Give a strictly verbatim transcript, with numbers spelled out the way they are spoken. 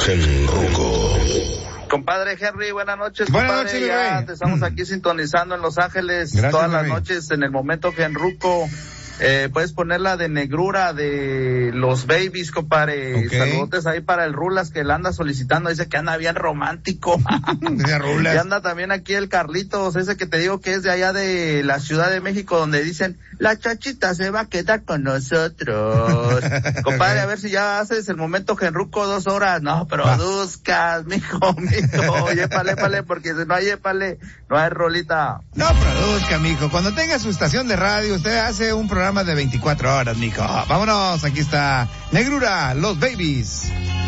Genruco. Compadre Henry, buenas noches. Buenas compadre, noches, ya bebé. te estamos aquí sintonizando en Los Ángeles. Gracias, todas bebé. las noches en el momento Genruco. Eh, puedes ponerla de negrura de los Babies, compadre. Okay. Saludotes ahí para el Rulas que la anda solicitando, dice que anda bien romántico. Rulas. Y anda también aquí el Carlitos, ese que te digo que es de allá de la Ciudad de México, donde dicen, la chachita se va a quedar con nosotros. Compadre, a ver si ya haces el momento Genruco dos horas. No, produzcas, mijo, mijo. Oye, épale, épale, porque si no hay épale, no hay rolita. No produzca, mijo. Cuando tenga su estación de radio, usted hace un programa de veinticuatro horas, mijo. Vámonos, aquí está Negrura, los Babies.